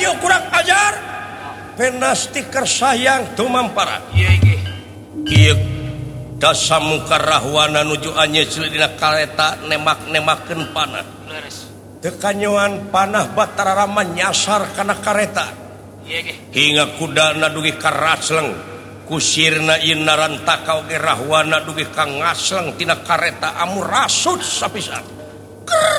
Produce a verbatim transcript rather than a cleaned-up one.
Ayo kurang ajar penstiker sayang tumampara dasamukarahwana nujuannya kareta nemak-nemaken panah tekanyoan panah Batararama nyasar karena kareta hingga kuda nadugi karasleng kusirna inaran takau gerahwana dugi kang ngasleng tina kareta amur rasut sapisan